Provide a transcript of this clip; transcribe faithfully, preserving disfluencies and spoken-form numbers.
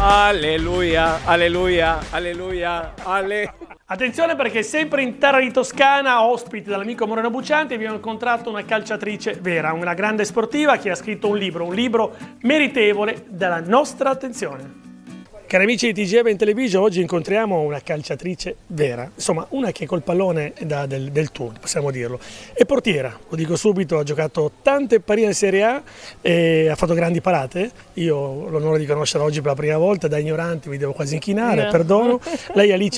Alleluia, alleluia, alleluia, alle... Attenzione perché sempre in terra di Toscana, ospiti dall'amico Moreno Buccianti, abbiamo incontrato una calciatrice vera, una grande sportiva che ha scritto un libro, un libro meritevole della nostra attenzione. Cari amici di T G M in Television, oggi incontriamo una calciatrice vera, insomma una che col pallone da del, del tour, possiamo dirlo. È portiera, lo dico subito, ha giocato tante partite in Serie A e ha fatto grandi parate. Io ho l'onore di conoscerla oggi per la prima volta, da ignorante mi devo quasi inchinare, No. perdono. Lei è Alice